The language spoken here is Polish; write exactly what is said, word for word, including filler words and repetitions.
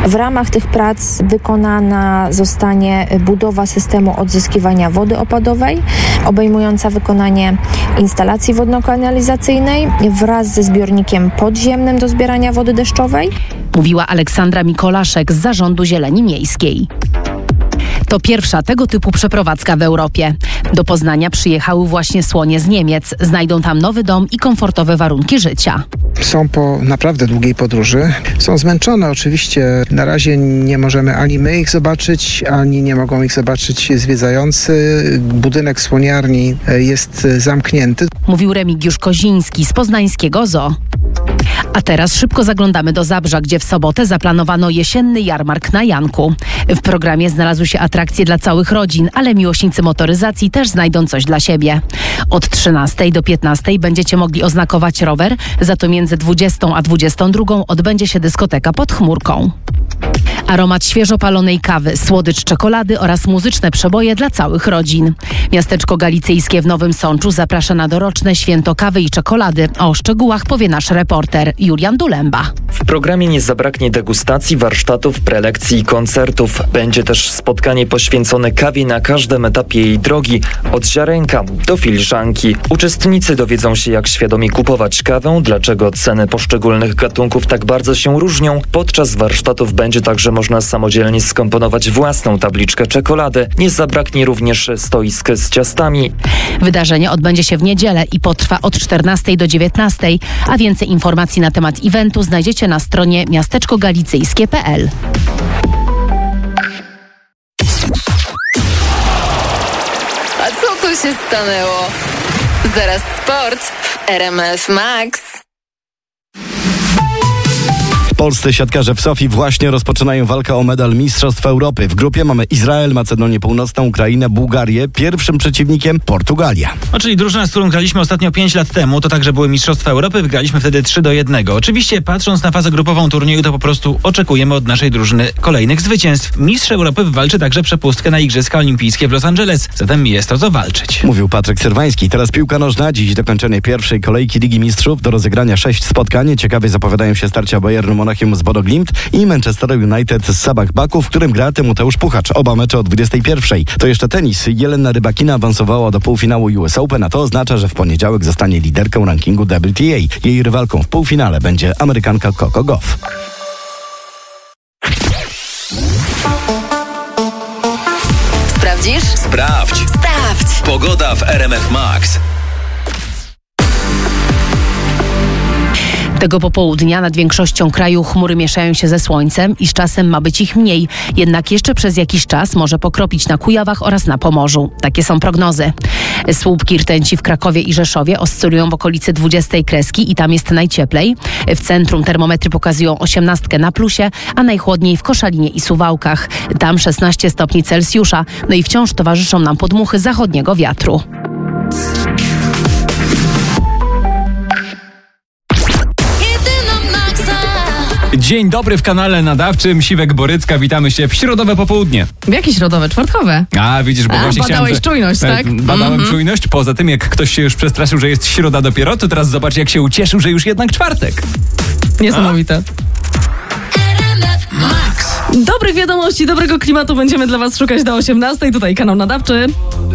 W ramach tych prac wykonana zostanie budowa systemu odzyskiwania wody opadowej, obejmująca wykonanie instalacji wodno-kanalizacyjnej wraz ze zbiornikiem podziemnym do zbierania wody deszczowej. Mówiła Aleksandra Mikolaszek z Zarządu Zieleni Miejskiej. To pierwsza tego typu przeprowadzka w Europie. Do Poznania przyjechały właśnie słonie z Niemiec. Znajdą tam nowy dom i komfortowe warunki życia. Są po naprawdę długiej podróży. Są zmęczone oczywiście. Na razie nie możemy ani my ich zobaczyć, ani nie mogą ich zobaczyć zwiedzający. Budynek słoniarni jest zamknięty. Mówił Remigiusz Koziński z poznańskiego zoo. A teraz szybko zaglądamy do Zabrza, gdzie w sobotę zaplanowano jesienny jarmark na Janku. W programie znalazły się atrakcje dla całych rodzin, ale miłośnicy motoryzacji też znajdą coś dla siebie. Od trzynastej do piętnastej będziecie mogli oznakować rower, za to między dwudziestą a dwudziestą drugą odbędzie się dyskoteka pod chmurką. Aromat świeżo palonej kawy, słodycz czekolady oraz muzyczne przeboje dla całych rodzin. Miasteczko Galicyjskie w Nowym Sączu zaprasza na doroczne święto kawy i czekolady. O szczegółach powie nasz reporter Julian Dulemba. W programie nie zabraknie degustacji, warsztatów, prelekcji i koncertów. Będzie też spotkanie poświęcone kawie na każdym etapie jej drogi, od ziarenka do filiżanki. Uczestnicy dowiedzą się, jak świadomie kupować kawę, dlaczego ceny poszczególnych gatunków tak bardzo się różnią. Podczas warsztatów będzie także można samodzielnie skomponować własną tabliczkę czekolady. Nie zabraknie również stoisk z ciastami. Wydarzenie odbędzie się w niedzielę i potrwa od czternastej do dziewiętnastej, a więcej informacji na temat eventu znajdziecie na stronie miasteczko galicyjskie kropka p l. A co tu się stanęło? Zaraz sport w R M F Max. Polscy siatkarze w Sofii właśnie rozpoczynają walkę o medal Mistrzostw Europy. W grupie mamy Izrael, Macedonię Północną, Ukrainę, Bułgarię. Pierwszym przeciwnikiem Portugalia. No, czyli drużyna, z którą graliśmy ostatnio pięć lat temu, to także były Mistrzostwa Europy. Wygraliśmy wtedy trzy do jednego. Oczywiście patrząc na fazę grupową turnieju, to po prostu oczekujemy od naszej drużyny kolejnych zwycięstw. Mistrz Europy wywalczy także przepustkę na Igrzyska Olimpijskie w Los Angeles. Zatem jest o co walczyć. Mówił Patryk Serwański. Teraz piłka nożna. Dziś dokończenie pierwszej kolejki Ligi Mistrzów. Do rozegrania sześć spotkań. Ciekawie zapowiadają się starcia Bayernu Monachium z Bodo Glimt i Manchester United z Sabah Baku, w którym gra Tymoteusz Puchacz. Oba mecze o dwudziestej pierwszej. To jeszcze tenis. Jelena Rybakina awansowała do półfinału U S Open, a to oznacza, że w poniedziałek zostanie liderką rankingu W T A. Jej rywalką w półfinale będzie Amerykanka Coco Gauff. Sprawdzisz? Sprawdź. Sprawdź. Pogoda w R M F Max. Tego popołudnia nad większością kraju chmury mieszają się ze słońcem i z czasem ma być ich mniej. Jednak jeszcze przez jakiś czas może pokropić na Kujawach oraz na Pomorzu. Takie są prognozy. Słupki rtęci w Krakowie i Rzeszowie oscylują w okolicy dwudziestej kreski i tam jest najcieplej. W centrum termometry pokazują osiemnastkę na plusie, a najchłodniej w Koszalinie i Suwałkach. Tam szesnaście stopni Celsjusza. No i wciąż towarzyszą nam podmuchy zachodniego wiatru. Dzień dobry w kanale nadawczym. Siwek Borycka, witamy się w środowe popołudnie. W jakie środowe? Czwartkowe? A, widzisz, bo A, właśnie badałeś chciałem... czujność, tak? Badałem mm-hmm. czujność. Poza tym, jak ktoś się już przestraszył, że jest środa dopiero, to teraz zobacz, jak się ucieszył, że już jednak czwartek. Niesamowite. Dobrych wiadomości, dobrego klimatu będziemy dla Was szukać do osiemnastej. Tutaj kanał nadawczy.